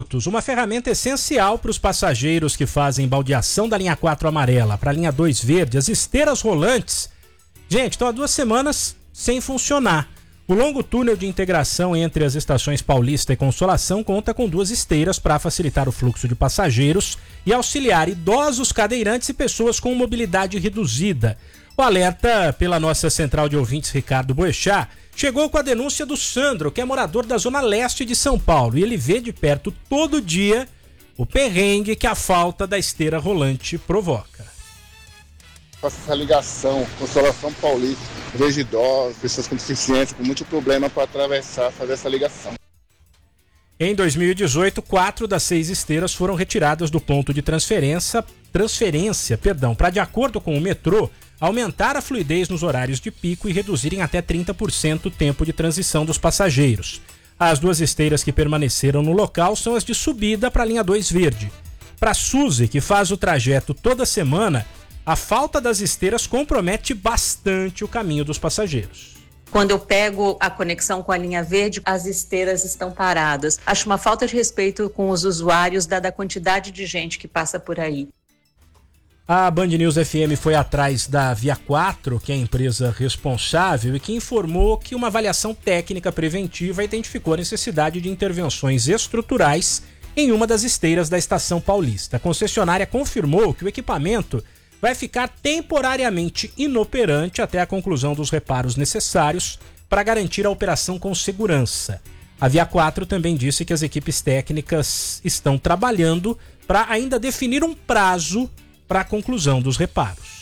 minutos, uma ferramenta essencial para os passageiros que fazem baldeação da linha 4 amarela para a linha 2 verde, as esteiras rolantes. Gente, estão há 2 semanas sem funcionar. O longo túnel de integração entre as estações Paulista e Consolação conta com 2 esteiras para facilitar o fluxo de passageiros e auxiliar idosos, cadeirantes e pessoas com mobilidade reduzida. O alerta pela nossa central de ouvintes Ricardo Boechat chegou com a denúncia do Sandro, que é morador da zona leste de São Paulo, e ele vê de perto todo dia o perrengue que a falta da esteira rolante provoca. Faço essa ligação, Consolação Paulista, vejo idosos, pessoas com deficiência, com muito problema para atravessar, fazer essa ligação. Em 2018, 4 das 6 esteiras foram retiradas do ponto de transferência, para, de acordo com o metrô, aumentar a fluidez nos horários de pico e reduzirem até 30% o tempo de transição dos passageiros. As 2 esteiras que permaneceram no local são as de subida para a linha 2 verde. Para a Suzy, que faz o trajeto toda semana, a falta das esteiras compromete bastante o caminho dos passageiros. Quando eu pego a conexão com a linha verde, as esteiras estão paradas. Acho uma falta de respeito com os usuários, dada a quantidade de gente que passa por aí. A Band News FM foi atrás da Via 4, que é a empresa responsável, e que informou que uma avaliação técnica preventiva identificou a necessidade de intervenções estruturais em uma das esteiras da Estação Paulista. A concessionária confirmou que o equipamento vai ficar temporariamente inoperante até a conclusão dos reparos necessários para garantir a operação com segurança. A Via 4 também disse que as equipes técnicas estão trabalhando para ainda definir um prazo para a conclusão dos reparos.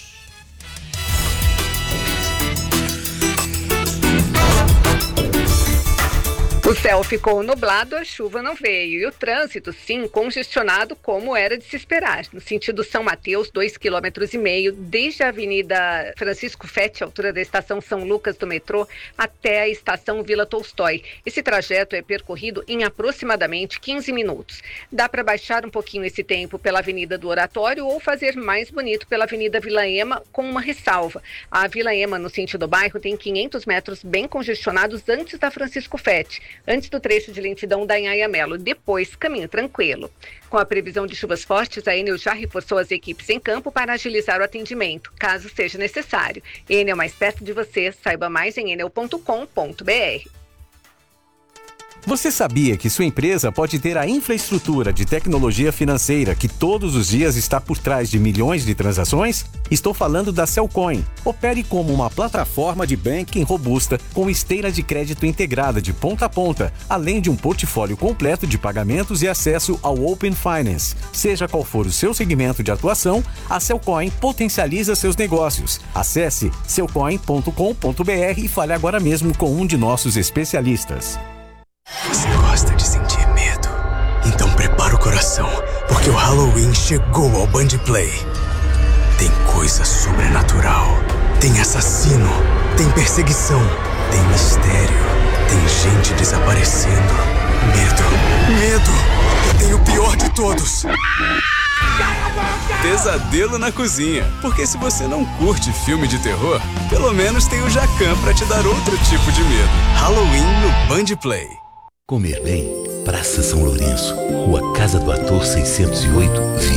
O céu ficou nublado, a chuva não veio e o trânsito, sim, congestionado como era de se esperar. No sentido São Mateus, 2,5 km, desde a Avenida Francisco Fetti, altura da Estação São Lucas do metrô, até a Estação Vila Tolstói. Esse trajeto é percorrido em aproximadamente 15 minutos. Dá para baixar um pouquinho esse tempo pela Avenida do Oratório ou fazer mais bonito pela Avenida Vila Ema, com uma ressalva. A Vila Ema, no sentido bairro, tem 500 metros bem congestionados antes da Francisco Fetti, antes do trecho de lentidão da Anhanha Melo, depois caminho tranquilo. Com a previsão de chuvas fortes, a Enel já reforçou as equipes em campo para agilizar o atendimento, caso seja necessário. Enel mais perto de você, saiba mais em enel.com.br. Você sabia que sua empresa pode ter a infraestrutura de tecnologia financeira que todos os dias está por trás de milhões de transações? Estou falando da Cellcoin. Opere como uma plataforma de banking robusta com esteira de crédito integrada de ponta a ponta, além de um portfólio completo de pagamentos e acesso ao Open Finance. Seja qual for o seu segmento de atuação, a Cellcoin potencializa seus negócios. Acesse cellcoin.com.br e fale agora mesmo com um de nossos especialistas. Você gosta de sentir medo? Então prepara o coração, porque o Halloween chegou ao Band Play. Tem coisa sobrenatural, tem assassino, tem perseguição, tem mistério, tem gente desaparecendo. Medo. E tem o pior de todos. Pesadelo na cozinha, porque se você não curte filme de terror, pelo menos tem o Jacan pra te dar outro tipo de medo. Halloween no Band Play. Comer bem, Praça São Lourenço, Rua Casa do Ator 608,